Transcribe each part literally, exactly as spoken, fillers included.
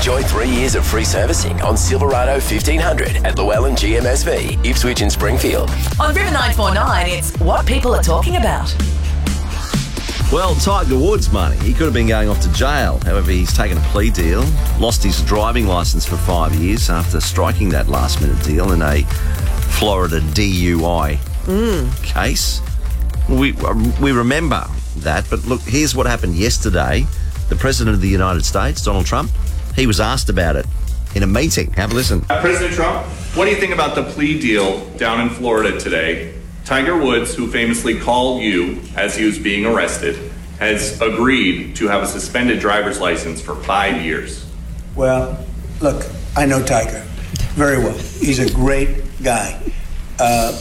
Enjoy three years of free servicing on Silverado fifteen hundred at Llewellyn G M S V, Ipswich and Springfield. On River nine four nine, it's what people are talking about. Well, Tiger Woods, money. He could have been going off to jail. However, he's taken a plea deal, lost his driving licence for five years after striking that last-minute deal in a Florida D U I mm. case. We we remember that, but look, here's what happened yesterday. The President of the United States, Donald Trump, he was asked about it in a meeting. Have a listen. Uh, President Trump, what do you think about the plea deal down in Florida today? Tiger Woods, who famously called you as he was being arrested, has agreed to have a suspended driver's license for five years. Well, look, I know Tiger very well. He's a great guy. Uh,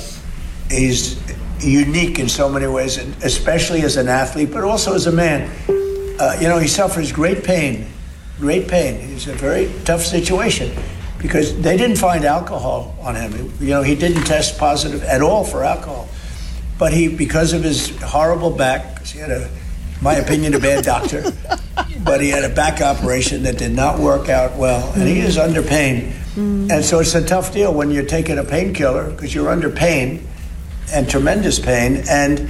he's unique in so many ways, especially as an athlete, but also as a man. Uh, you know, he suffers great pain, great pain. It's a very tough situation because they didn't find alcohol on him. You know, he didn't test positive at all for alcohol. But he, because of his horrible back, 'cause he had a, in my opinion, a bad doctor, but he had a back operation that did not work out well, and he is under pain. Mm. And so it's a tough deal when you're taking a painkiller because you're under pain and tremendous pain, and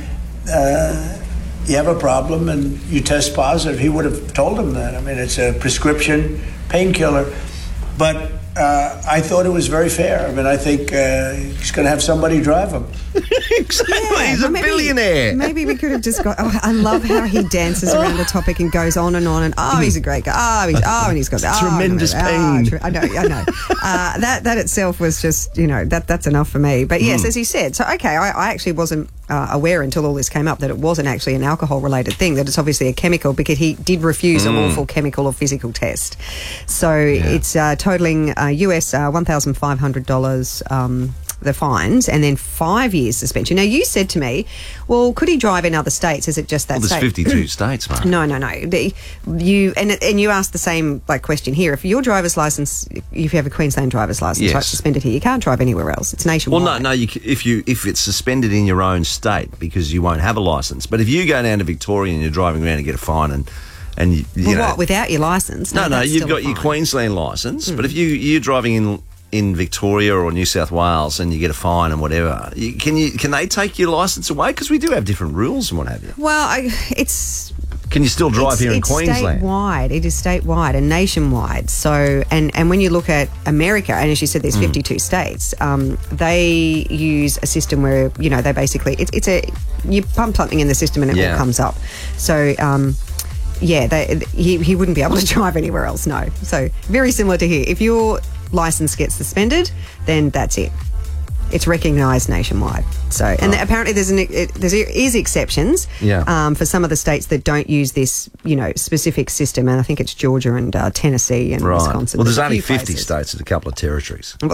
uh, you have a problem and you test positive. He would have told him that. I mean, it's a prescription painkiller. But uh, I thought it was very fair. I mean, I think uh, he's going to have somebody drive him. Exactly. Yeah, he's a maybe, billionaire. Maybe we could have just got... Oh, I love how he dances around the topic and goes on and on and, oh, he's a great guy. Oh, he's, oh and he's got... Oh, Tremendous no, no, pain. Oh, I know, I know. uh, that, that itself was just, you know, that that's enough for me. But yes, mm. as you said, so, okay, I, I actually wasn't uh, aware until all this came up that it wasn't actually an alcohol-related thing, that it's obviously a chemical, because he did refuse mm. a lawful chemical or physical test. So yeah. it's uh, totalling uh, U S uh, one thousand five hundred dollars um, the fines, and then five years suspension. Now, you said to me, well, could he drive in other states? Is it just that well, there's state? fifty-two states, Mark. No, no, no. The, you and and you asked the same like question here. If your driver's license, if you have a Queensland driver's license, yes. right, suspended here, you can't drive anywhere else. It's nationwide. Well, no, no. You, if you if it's suspended in your own state because you won't have a license, but if you go down to Victoria and you're driving around and get a fine and and you, you well, know what, without your license? No, no, no you've got your Queensland license, mm. but if you you're driving in. in Victoria or New South Wales and you get a fine and whatever, you, can you can they take your licence away? Because we do have different rules and what have you. Well, I, it's... Can you still drive here in it's Queensland? It's statewide. It is statewide and nationwide. So, and, and when you look at America, and as you said, there's mm. fifty-two states, um, they use a system where, you know, they basically... It's, it's a... You pump something in the system and it yeah. all comes up. So... Um, yeah, they, he, he wouldn't be able to drive anywhere else, no. So, very similar to here. If your licence gets suspended, then that's it. It's recognised nationwide. So, and oh. apparently there's an it, there is exceptions yeah. um, for some of the states that don't use this, you know, specific system, and I think it's Georgia and uh, Tennessee and right. Wisconsin. Well, there's, there's only fifty places. states and a couple of territories. Well,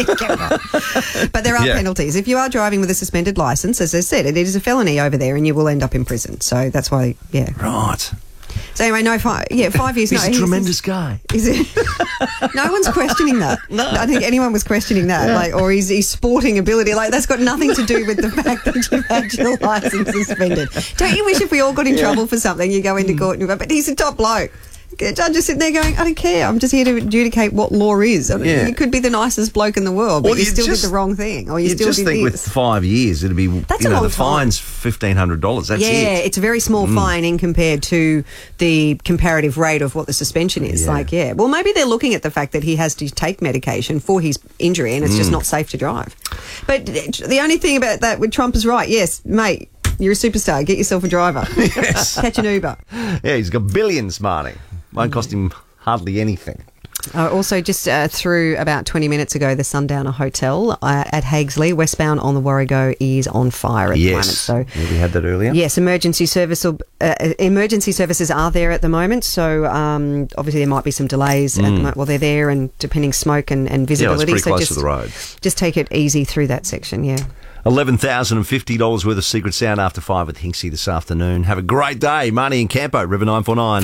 but there are yeah. penalties. If you are driving with a suspended licence, as I said, it is a felony over there and you will end up in prison. So that's why, yeah. Right. So anyway, no, five, yeah, five years. He's no, a tremendous he's, guy. Is it? No one's questioning that. No. I think anyone was questioning that, yeah. like, or his, his sporting ability. Like, that's got nothing to do with the fact that you've had your licence suspended. Don't you wish if we all got in yeah. trouble for something, you go into court and you go, but he's a top bloke. The judge is sitting there going, I don't care. I'm just here to adjudicate what law is. I mean, yeah. You could be the nicest bloke in the world, but well, you, you still just, did the wrong thing, or you, you still just did think this. With five years, it'd be That's you a know long the time. fine's fifteen hundred dollars. That's yeah, it. Yeah, it's a very small mm. fine in compared to the comparative rate of what the suspension is. Yeah. Like, yeah, well, maybe they're looking at the fact that he has to take medication for his injury, and it's mm. just not safe to drive. But the only thing about that with Trump is right. Yes, mate. You're a superstar. Get yourself a driver. Yes. Catch an Uber. Yeah, he's got billions, Marty. Won't cost him hardly anything. Uh, also, just uh, through about twenty minutes ago, the Sundowner Hotel uh, at Hagesley, westbound on the Warrego, is on fire at yes. the moment. So, yeah, we had that earlier. Yes, emergency service uh, emergency services are there at the moment. So, um, obviously, there might be some delays mm. at the moment. Well, they're there, and depending smoke and, and visibility. Yeah, it's pretty so close just, to the road. Just take it easy through that section. Yeah. eleven thousand fifty dollars worth of Secret Sound after five with Hinksy this afternoon. Have a great day. Marnie and Campo, River nine four nine.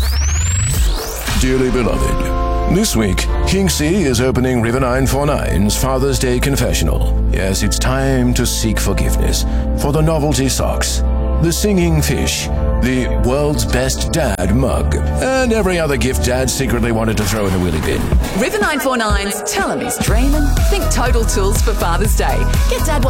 Dearly beloved, this week, Hinksy is opening River nine four nine's Father's Day Confessional. Yes, it's time to seek forgiveness for the novelty socks, the singing fish, the world's best dad mug, and every other gift Dad secretly wanted to throw in the wheelie bin. River nine four nine's Tell Him He's Dreaming. Think Total Tools for Father's Day. Get Dad